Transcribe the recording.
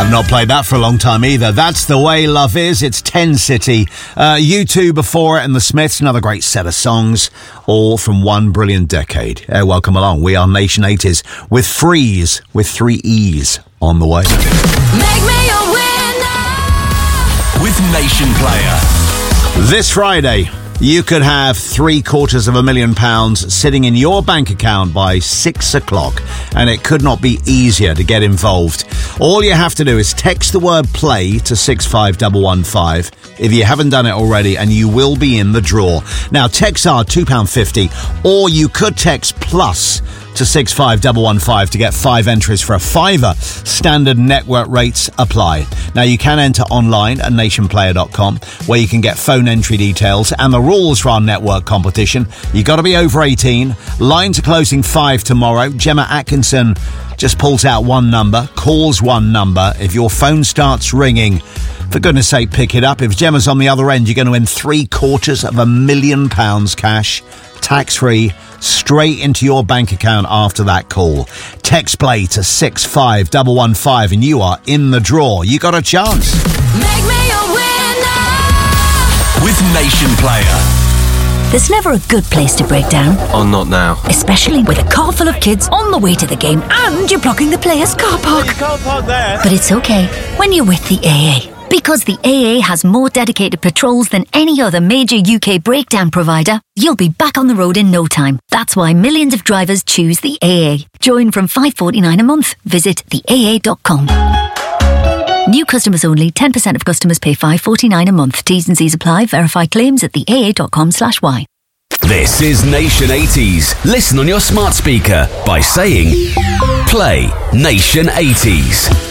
I've not played that for a long time either. That's The Way Love Is. It's 10 City. U2 before it and the Smiths, another great set of songs, all from one brilliant decade. Welcome along. We are Nation 80s with Freeze, with 3 E's on the way. Make me a winner with Nation Player. This Friday, you could have £750,000 sitting in your bank account by 6 o'clock, and it could not be easier to get involved. All you have to do is text the word play to 65115 if you haven't done it already, and you will be in the draw. Now, texts are £2.50, or you could text plus to 65115 to get 5 entries for a £5. Standard network rates apply. Now, you can enter online at nationplayer.com, where you can get phone entry details and the rules for our network competition. You got to be over 18. Lines are closing 5 tomorrow. Gemma Atkinson just pulls out one number, calls one number. If your phone starts ringing, for goodness sake, pick it up. If Gemma's on the other end, you're going to win £750,000 cash, tax-free, straight into your bank account after that call. Text play to 65115 and you are in the draw. You got a chance. Make me a winner with Nation Player. There's never a good place to break down. Oh, not now. Especially with a car full of kids on the way to the game and you're blocking the players' car park. You can't park there. But it's okay when you're with the AA. Because the AA has more dedicated patrols than any other major UK breakdown provider, you'll be back on the road in no time. That's why millions of drivers choose the AA. Join from $5.49 a month. Visit theaa.com. New customers only. 10% of customers pay $5.49 a month. T's and C's apply. Verify claims at theaa.com/y. This is Nation 80s. Listen on your smart speaker by saying play Nation 80s.